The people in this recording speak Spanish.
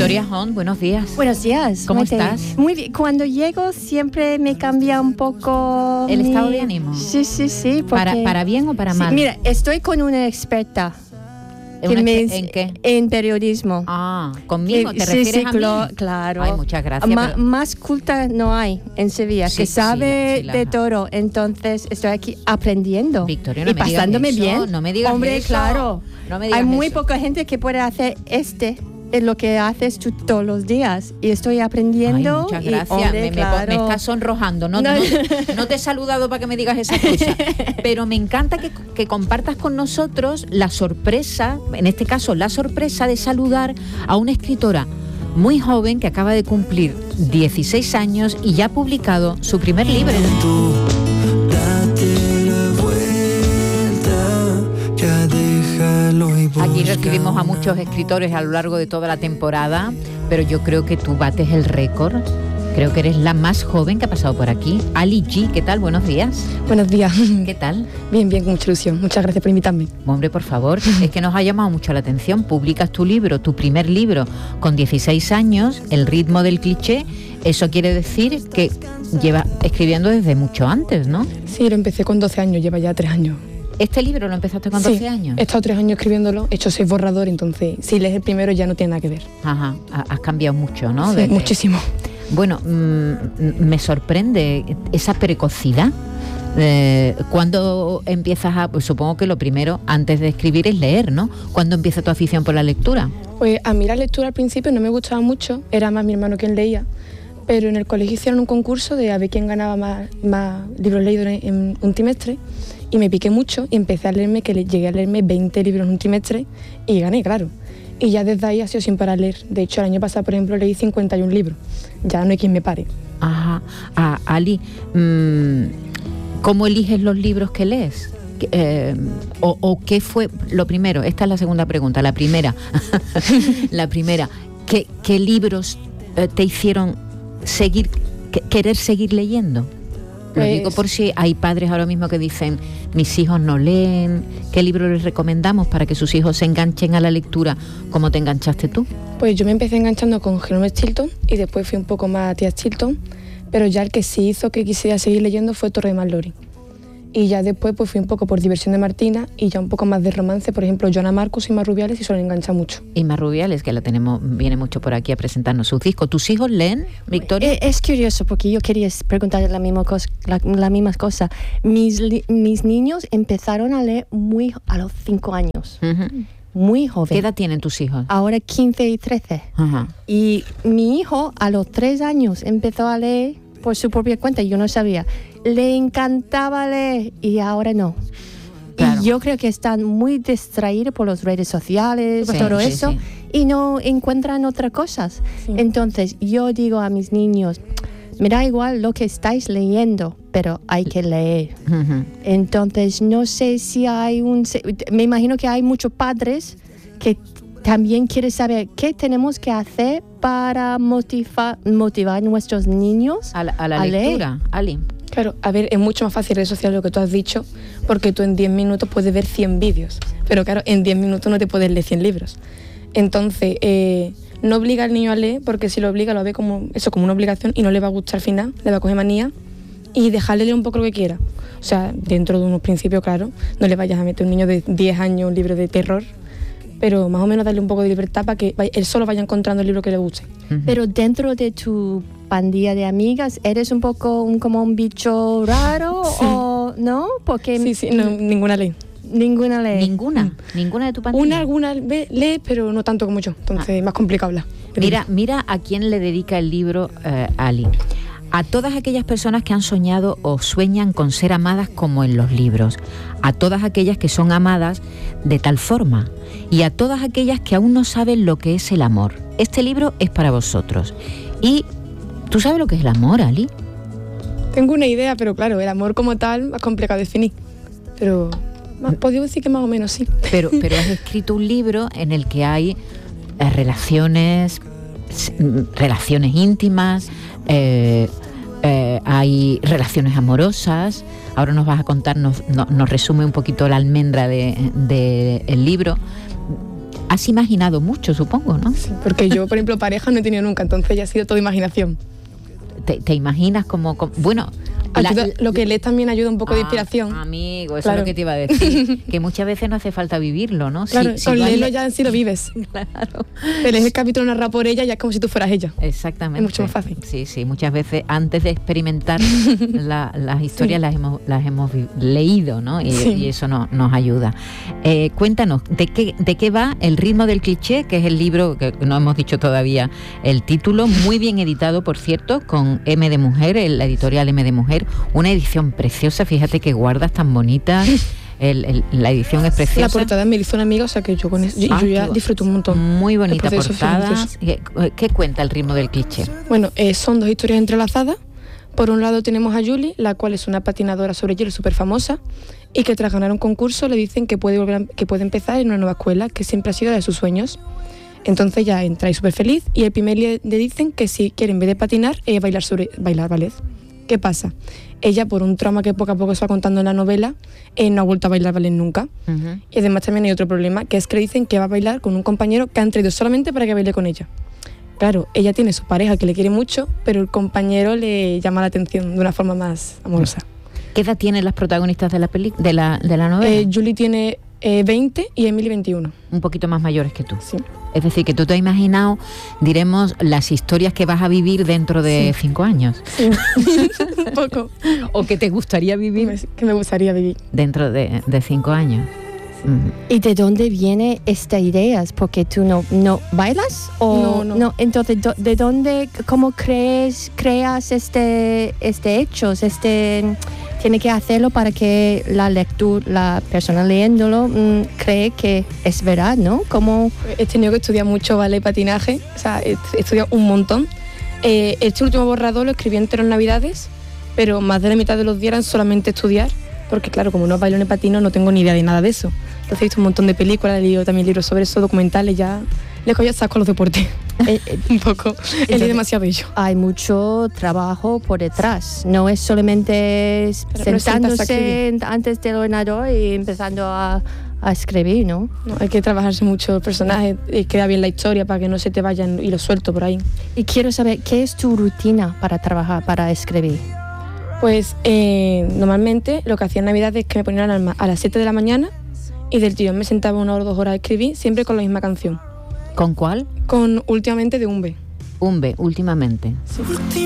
Victoria Hont, buenos días. Buenos días. ¿Cómo estás? Muy bien. Cuando llego siempre me cambia un poco... ¿El estado de ánimo? Sí. ¿Para bien o para mal? Sí, mira, estoy con una experta. ¿En qué? En periodismo. ¿Conmigo? ¿Te refieres a mí? Claro. Ay, muchas gracias. Más culta no hay en Sevilla, que sabe de todo. Entonces estoy aquí aprendiendo. Victoria, no y me digas pasándome eso, bien. No me digas Hombre, eso. claro. No me digas hay muy eso. poca gente que puede hacer es lo que haces tú todos los días. Y estoy aprendiendo. Ay, muchas gracias. Hombre, Me estás sonrojando. No te he saludado para que me digas esa cosa. Pero me encanta que compartas con nosotros la sorpresa, en este caso la sorpresa de saludar a una escritora muy joven que acaba de cumplir 16 años y ya ha publicado su primer libro. Aquí recibimos a muchos escritores a lo largo de toda la temporada, pero yo creo que tú bates el récord. Creo que eres la más joven que ha pasado por aquí. Ali G, ¿qué tal? Buenos días. Buenos días. ¿Qué tal? Bien, con mucha ilusión. Muchas gracias por invitarme. Hombre, por favor, es que nos ha llamado mucho la atención. Publicas tu libro, tu primer libro, con 16 años, El ritmo del cliché. Eso quiere decir que llevas escribiendo desde mucho antes, ¿no? Sí, lo empecé con 12 años, lleva ya 3 años. ¿Este libro lo empezaste con 12 años? He estado 3 años escribiéndolo, he hecho 6 borradores, entonces si lees el primero ya no tiene nada que ver. Ajá, has cambiado mucho, ¿no? Sí, muchísimo. Bueno, me sorprende esa precocidad. ¿Cuándo empiezas pues supongo que lo primero, antes de escribir, es leer, ¿no? ¿Cuándo empieza tu afición por la lectura? Pues a mí la lectura al principio no me gustaba mucho, era más mi hermano quien leía, pero en el colegio hicieron un concurso de a ver quién ganaba más libros leídos en un trimestre, y me piqué mucho y empecé a leerme, llegué a leerme 20 libros en un trimestre y gané, claro. Y ya desde ahí ha sido sin parar leer. De hecho, el año pasado, por ejemplo, leí 51 libros. Ya no hay quien me pare. Ajá. Ali, ¿cómo eliges los libros que lees? ¿O qué fue lo primero? Esta es la segunda pregunta. La primera, ¿qué libros te hicieron querer seguir leyendo? Lo digo por si hay padres ahora mismo que dicen, mis hijos no leen. ¿Qué libro les recomendamos para que sus hijos se enganchen a la lectura como te enganchaste tú? Pues yo me empecé enganchando con Jerome Stilton y después fui un poco más a tía Stilton, pero ya el que sí hizo que quisiera seguir leyendo fue Torre de Marlori. Y ya después pues fui un poco por Diversión de Martina y ya un poco más de romance, por ejemplo, Joana Marcus y Inma Rubiales, y eso le engancha mucho. Inma Rubiales, que viene mucho por aquí a presentarnos sus discos. ¿Tus hijos leen, Victoria? Es curioso porque yo quería preguntarle la misma cosa. Mis niños empezaron a leer a los 5 años. Uh-huh. Muy joven. ¿Qué edad tienen tus hijos? Ahora 15 y 13. Uh-huh. Y mi hijo a los 3 años empezó a leer por su propia cuenta, yo no sabía. Le encantaba leer y ahora no. Claro. Y yo creo que están muy distraídos por las redes sociales, todo eso, y no encuentran otras cosas. Sí. Entonces yo digo a mis niños, me da igual lo que estáis leyendo, pero hay que leer. Uh-huh. Entonces no sé si me imagino que hay muchos padres que también quieren saber qué tenemos que hacer para motivar a nuestros niños a la lectura, Ali. Claro, a ver, es mucho más fácil redes sociales lo que tú has dicho, porque tú en 10 minutos puedes ver 100 vídeos, pero claro, en 10 minutos no te puedes leer 100 libros. Entonces, no obliga al niño a leer, porque si lo obliga lo ve como una obligación y no le va a gustar al final, le va a coger manía, y dejarle leer un poco lo que quiera. O sea, dentro de unos principios, claro, no le vayas a meter a un niño de 10 años un libro de terror, pero más o menos darle un poco de libertad para que él solo vaya encontrando el libro que le guste. Uh-huh. Pero dentro de tu pandilla de amigas, ¿eres un poco como un bicho raro? Sí. ¿O no? Porque sí, no, ninguna lee. ¿Ninguna lee? ¿Ninguna de tu pandilla? Alguna lee, pero no tanto como yo, entonces es más complicado hablar. Mira a quién le dedica el libro Ali. A todas aquellas personas que han soñado o sueñan con ser amadas como en los libros, a todas aquellas que son amadas de tal forma y a todas aquellas que aún no saben lo que es el amor. Este libro es para vosotros. ¿Y tú sabes lo que es el amor, Ali? Tengo una idea, pero claro, el amor como tal es complicado de definir. Pero podría decir que más o menos sí. Pero has escrito un libro en el que hay relaciones íntimas, hay relaciones amorosas. Ahora nos vas a contar, nos resume un poquito la almendra del libro. has imaginado mucho, supongo, ¿no? Sí, porque yo, por ejemplo, pareja no he tenido nunca, entonces ya ha sido todo imaginación. Te imaginas como bueno... Lo que lees también ayuda un poco de inspiración. Amigo, eso es lo que te iba a decir. Que muchas veces no hace falta vivirlo, ¿no? Claro, con leerlo ya en sí lo vives. Claro. Te lees el capítulo narrado por ella y ya es como si tú fueras ella. Exactamente. Es mucho más fácil. Sí, muchas veces antes de experimentar las historias las hemos leído, ¿no? Y eso nos ayuda. Cuéntanos, ¿de qué va El ritmo del cliché? Que es el libro, que no hemos dicho todavía el título, muy bien editado, por cierto, con M de Mujer, la editorial M de Mujer. Una edición preciosa, fíjate qué guardas tan bonitas. La edición es preciosa. La portada me hizo una amiga, o sea que yo con eso, yo ya disfruto un montón. Muy bonita portada. ¿Qué cuenta El ritmo del cliché? Bueno, son 2 historias entrelazadas. Por un lado tenemos a Julie, la cual es una patinadora sobre hielo súper famosa y que tras ganar un concurso le dicen que puede empezar en una nueva escuela, que siempre ha sido la de sus sueños. Entonces ya entra ahí súper feliz y el primer día le dicen que si quiere, en vez de patinar, bailar ballet. ¿Qué pasa? Ella, por un trauma que poco a poco se va contando en la novela, no ha vuelto a bailar ballet nunca. Uh-huh. Y además también hay otro problema, que es que le dicen que va a bailar con un compañero que han traído solamente para que baile con ella. Claro, ella tiene su pareja que le quiere mucho, pero el compañero le llama la atención de una forma más amorosa. ¿Qué edad tienen las protagonistas de la novela? Julie tiene 20 y Emily 21. Un poquito más mayores que tú. Sí. Es decir, que tú te has imaginado, diremos, las historias que vas a vivir dentro de 5 años. Sí, un poco. ¿O que te gustaría vivir? Que me gustaría vivir. Dentro de 5 años. ¿Y de dónde viene esta idea? ¿Porque tú no bailas? ¿O no? Entonces, ¿de dónde, cómo creas este hecho? Tiene que hacerlo para que la persona leyéndolo cree que es verdad, ¿no? ¿Cómo? He tenido que estudiar mucho ballet y patinaje, o sea, he estudiado un montón. Este último borrador lo escribí entero en Navidades, pero más de la mitad de los días eran solamente estudiar, porque claro, como no bailo ni patino, no tengo ni idea de nada de eso. Entonces he visto un montón de películas, he leído también libros sobre eso, documentales, ya le cogí saco a los deportes. Un poco, he leído demasiado de ello. Hay mucho trabajo por detrás, no es solamente sentándose antes del ordenador y empezando a escribir, ¿no? No, hay que trabajarse mucho el personaje, queda bien la historia para que no se te vayan y lo suelto por ahí. Y quiero saber, ¿qué es tu rutina para trabajar, para escribir? Pues normalmente lo que hacía en Navidad es que me ponía la alarma a las 7 de la mañana y del tirón me sentaba 1 o 2 horas a escribir, siempre con la misma canción. ¿Con cuál? Con Últimamente de Umbe. Umbe, Últimamente. Sí.